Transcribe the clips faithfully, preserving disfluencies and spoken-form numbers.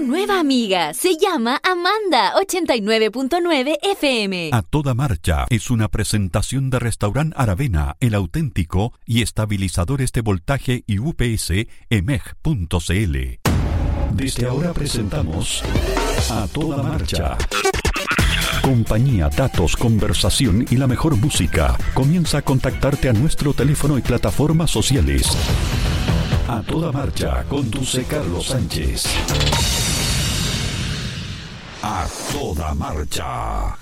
nueva amiga se llama Amanda, ochenta y nueve punto nueve F M. A Toda Marcha es una presentación de Restaurant Aravena, el auténtico, y estabilizadores de voltaje y U P S E M E G punto C L. Desde ahora presentamos A Toda Marcha. Compañía, datos, conversación y la mejor música. Comienza a contactarte a nuestro teléfono y plataformas sociales. A Toda Marcha, conduce Carlos Sánchez. A Toda Marcha.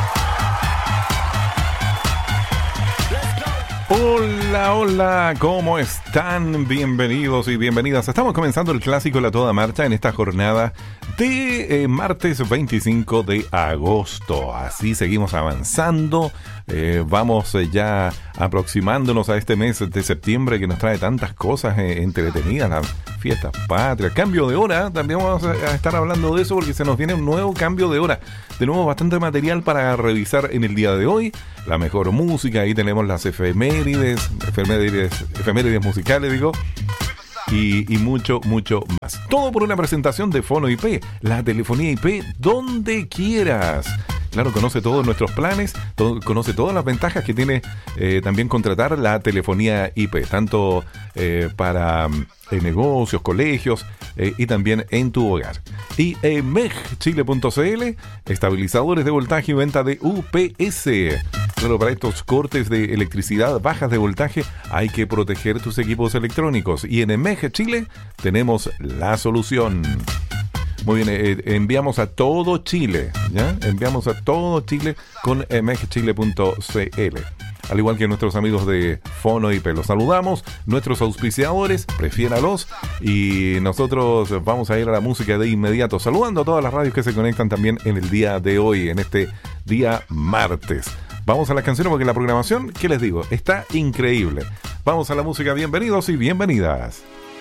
Hola, hola, ¿cómo están? Bienvenidos y bienvenidas. Estamos comenzando el clásico La Toda Marcha en esta jornada de eh, martes veinticinco de agosto. Así seguimos avanzando. Eh, vamos eh, ya aproximándonos a este mes de septiembre que nos trae tantas cosas eh, entretenidas, las fiestas patrias, cambio de hora. También vamos a estar hablando de eso porque se nos viene un nuevo cambio de hora. Tenemos bastante material para revisar en el día de hoy. La mejor música, ahí tenemos las efemérides, efemérides, efemérides musicales, digo. Y, y mucho, mucho más. Todo por una presentación de Fono I P, la telefonía I P donde quieras. Claro, conoce todos nuestros planes, todo, conoce todas las ventajas que tiene eh, también contratar la telefonía I P, tanto eh, para eh, negocios, colegios eh, y también en tu hogar. Y eh, M E G Chile punto C L, estabilizadores de voltaje y venta de U P S. Claro, para estos cortes de electricidad bajas de voltaje hay que proteger tus equipos electrónicos. Y en M E G Chile tenemos la solución. Muy bien, eh, enviamos a todo Chile, ¿ya? Enviamos a todo Chile con M E G Chile punto C L. Al igual que nuestros amigos de Fono I P, los saludamos, nuestros auspiciadores, prefiéralos, y nosotros vamos a ir a la música de inmediato, saludando a todas las radios que se conectan también en el día de hoy, en este día martes. Vamos a las canciones porque la programación, ¿qué les digo? Está increíble. Vamos a la música, bienvenidos y bienvenidas.